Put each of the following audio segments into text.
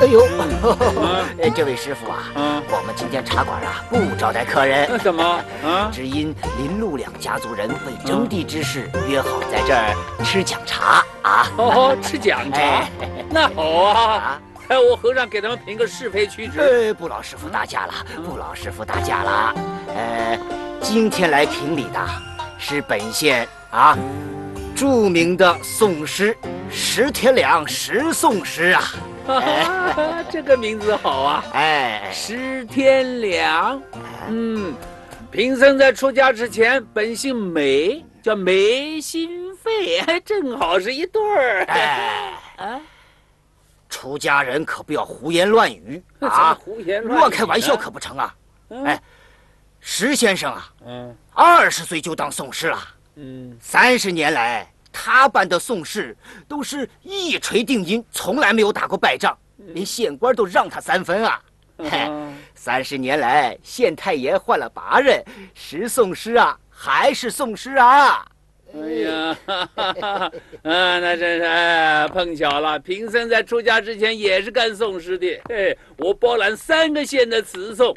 哎呦，这位师傅啊，我们今天茶馆啊不招待客人。 怎么啊？ 只因林陆两家族人为征地之事约好在这儿吃讲茶啊。 哦，吃讲茶，那好啊。我和尚给他们评个是非曲直。 不劳师傅大驾了，不劳师傅大驾了。今天来评理的是本县啊著名的宋师石天良石宋师啊。 这个名字好啊！石天良。贫僧在出家之前本姓梅，叫梅心肺，正好是一对儿。 出家人可不要胡言乱语啊！ 胡言乱语， 乱开玩笑可不成啊！石先生啊，20岁就当宋师了。30年来，他办的宋事都是一锤定音，从来没有打过败仗，连县官都让他3分啊！30年来，县太爷换了8任，石宋师啊，还是宋师啊！ 哎呀，那真是碰巧了。贫僧在出家之前也是干宋师的，我包揽3个县的词颂，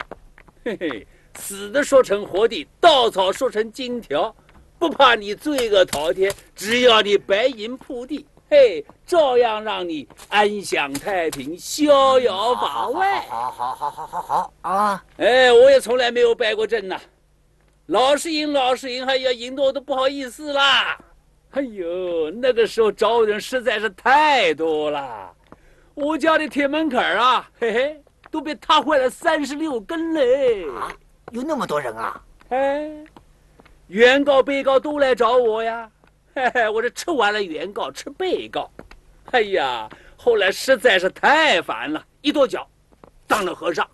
死的说成活的，稻草说成金条，不怕你罪恶滔天，只要你白银铺地，照样让你安享太平，逍遥法外。 好啊！ 我也从来没有败过阵呐。老是赢，哎呀，赢得我都不好意思啦！哎呦，那个时候找我的人实在是太多了，我家的铁门槛啊，都被踏坏了36根嘞！ 啊，有那么多人啊？ 原告、被告都来找我呀！我这吃完了原告，吃被告。哎呀，后来实在是太烦了，一跺脚，当了和尚。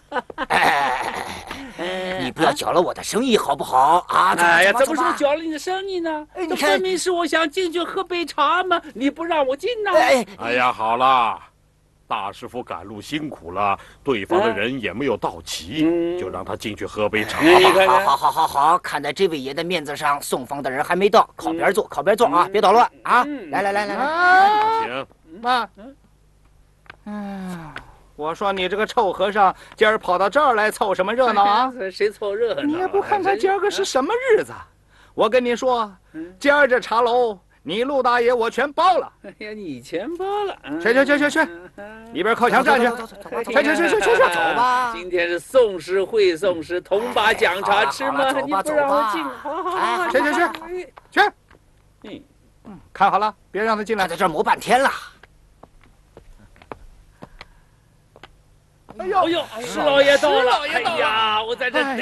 你不要搅了我的生意好不好啊？ 怎么说搅了你的生意呢？这分明是我想进去喝杯茶嘛，你不让我进呢？ 哎呀，好了，大师傅赶路辛苦了，对方的人也没有到齐，就让他进去喝杯茶吧。 好，看在这位爷的面子上，送房的人还没到，靠边坐啊，别捣乱啊！来， 行， 妈，我说你这个臭和尚，今儿跑到这儿来凑什么热闹啊？ 谁凑热闹？ 你也不看看今儿个是什么日子？我跟你说，今儿这茶楼，你陆大爷我全包了。 哎呀，你全包了！ 去，一边靠墙站去。去， 走吧。 今天是宋师会宋师，同把讲茶吃吗？你不让我进，好， 去。看好了，别让他进来， 在这儿磨半天了。 哎呦，石老爷到了！哎呀，我在这。